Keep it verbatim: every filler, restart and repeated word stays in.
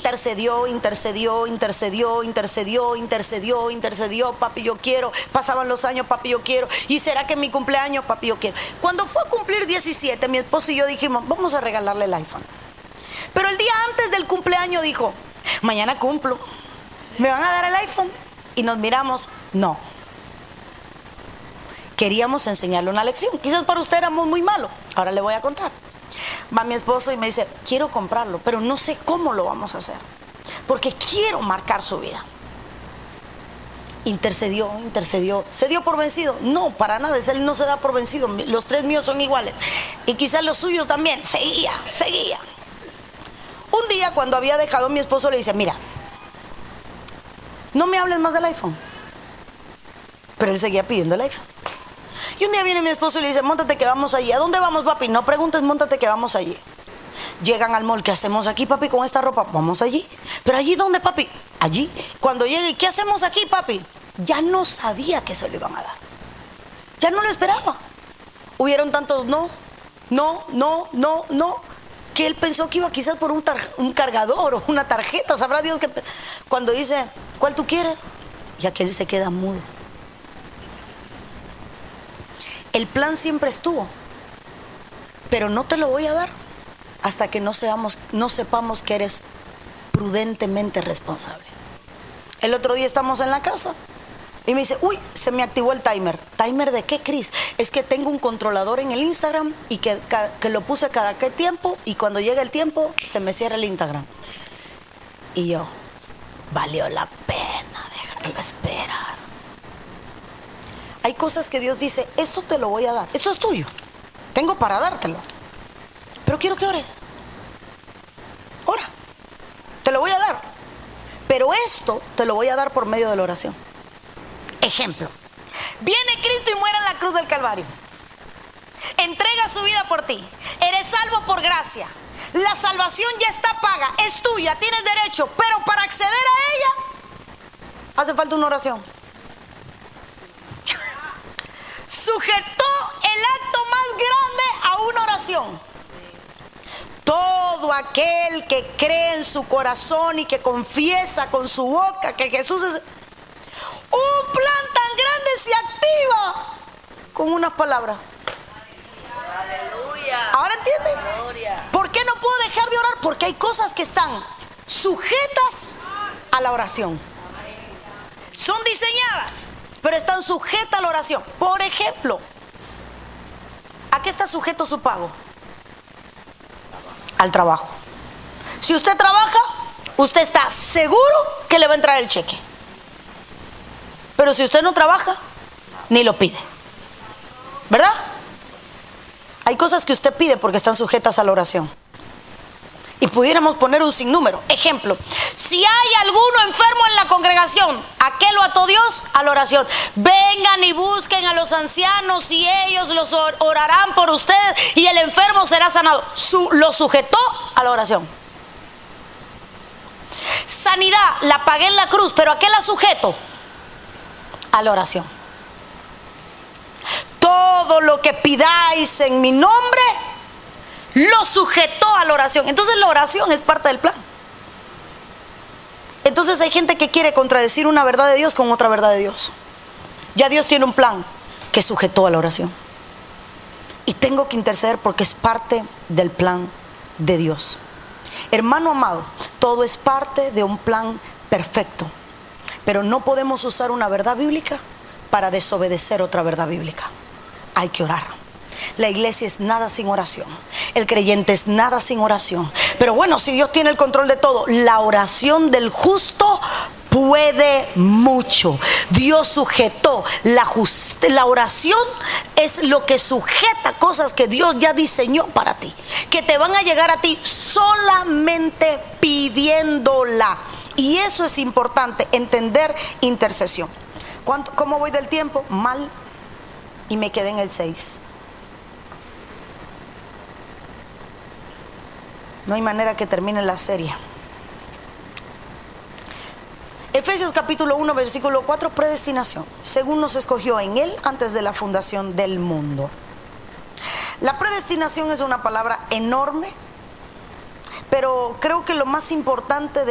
intercedió, intercedió, intercedió, intercedió, intercedió, intercedió, papi yo quiero. Pasaban los años, papi yo quiero. ¿Y será que en mi cumpleaños, papi yo quiero? Cuando fue a cumplir diecisiete, mi esposo y yo dijimos, vamos a regalarle el iPhone. Pero el día antes del cumpleaños dijo, mañana cumplo, ¿me van a dar el iPhone? Y nos miramos, no. Queríamos enseñarle una lección. Quizás para usted éramos muy malos. Ahora le voy a contar. Va mi esposo y me dice, quiero comprarlo, pero no sé cómo lo vamos a hacer, porque quiero marcar su vida. Intercedió, intercedió. ¿Se dio por vencido? No, para nada. Él no se da por vencido. Los tres míos son iguales. Y quizás los suyos también. Seguía, seguía. Un día cuando había dejado, mi esposo le dice, mira, no me hables más del iPhone. Pero él seguía pidiendo el iPhone. Y un día viene mi esposo y le dice, móntate que vamos allí. ¿A dónde vamos, papi? No preguntes, móntate que vamos allí. Llegan al mall, ¿qué hacemos aquí, papi, con esta ropa? Vamos allí. ¿Pero allí dónde, papi? Allí. Cuando llegue, ¿qué hacemos aquí, papi? Ya no sabía que se lo iban a dar. Ya no lo esperaba. Hubieron tantos no, no, no, no, no, que él pensó que iba quizás por un, un cargador o una tarjeta. Sabrá Dios que cuando dice, ¿cuál tú quieres? Y aquel se queda mudo. El plan siempre estuvo, pero no te lo voy a dar hasta que no, seamos, no sepamos que eres prudentemente responsable. El otro día estamos en la casa y me dice, uy, se me activó el timer. ¿Timer de qué, Cris? Es que tengo un controlador en el Instagram y que, que lo puse cada qué tiempo, y cuando llega el tiempo se me cierra el Instagram. Y yo, valió la pena dejarlo esperar. Hay cosas que Dios dice, esto te lo voy a dar, esto es tuyo, tengo para dártelo, pero quiero que ores. Ora, te lo voy a dar, pero esto te lo voy a dar por medio de la oración. Ejemplo, viene Cristo y muere en la cruz del Calvario, entrega su vida por ti, eres salvo por gracia, la salvación ya está paga, es tuya, tienes derecho, pero para acceder a ella hace falta una oración. Sujetó el acto más grande a una oración. Todo aquel que cree en su corazón y que confiesa con su boca que Jesús es, un plan tan grande se activa con unas palabras. Aleluya. ¿Ahora entiende? Gloria. ¿Por qué no puedo dejar de orar? Porque hay cosas que están sujetas a la oración. Son diseñadas, pero están sujetas a la oración. Por ejemplo, ¿a qué está sujeto su pago? Al trabajo. Si usted trabaja, usted está seguro que le va a entrar el cheque. Pero si usted no trabaja, ni lo pide. ¿Verdad? Hay cosas que usted pide porque están sujetas a la oración. Y pudiéramos poner un sinnúmero. Ejemplo, si hay alguno enfermo en la congregación, ¿a qué lo ató Dios? A la oración. Vengan y busquen a los ancianos y ellos los orarán por ustedes y el enfermo será sanado. Su, lo sujetó a la oración. Sanidad, la pagué en la cruz, ¿pero a qué la sujeto? A la oración. Todo lo que pidáis en mi nombre, lo sujetó a la oración. Entonces la oración es parte del plan. Entonces hay gente que quiere contradecir una verdad de Dios con otra verdad de Dios. Ya Dios tiene un plan que sujetó a la oración. Y tengo que interceder porque es parte del plan de Dios. Hermano amado, todo es parte de un plan perfecto. Pero no podemos usar una verdad bíblica para desobedecer otra verdad bíblica. Hay que orar. La iglesia es nada sin oración. El creyente es nada sin oración. Pero bueno, si Dios tiene el control de todo, la oración del justo puede mucho. Dios sujetó la, just- la oración es lo que sujeta cosas que Dios ya diseñó para ti, que te van a llegar a ti solamente pidiéndola. Y eso es importante, entender intercesión. ¿Cuánto, ¿Cómo voy del tiempo? Mal. Y me quedé en el seis. No hay manera que termine la serie. Efesios capítulo uno, versículo cuatro, predestinación. Según nos escogió en Él antes de la fundación del mundo. La predestinación es una palabra enorme, pero creo que lo más importante de